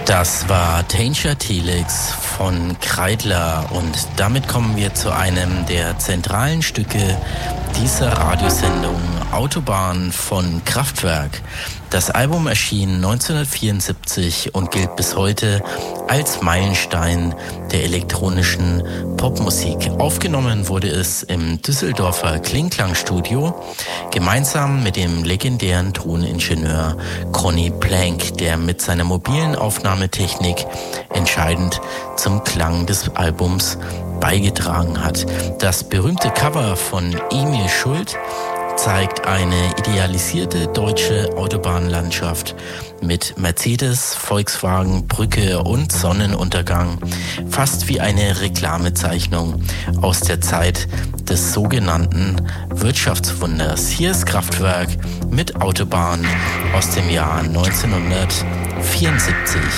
Das war Danger Telex von Kreidler und damit kommen wir zu einem der zentralen Stücke dieser Radiosendung, Autobahn von Kraftwerk. Das Album erschien 1974 und gilt bis heute als Meilenstein der elektronischen Popmusik. Aufgenommen wurde es im Düsseldorfer Klingklang-Studio gemeinsam mit dem legendären Toningenieur Conny Plank, der mit seiner mobilen Aufnahmetechnik entscheidend zum Klang des Albums beigetragen hat. Das berühmte Cover von Emil Schult zeigt eine idealisierte deutsche Autobahnlandschaft mit Mercedes, Volkswagen, Brücke und Sonnenuntergang, fast wie eine Reklamezeichnung aus der Zeit des sogenannten Wirtschaftswunders. Hier ist Kraftwerk mit Autobahn aus dem Jahr 1974.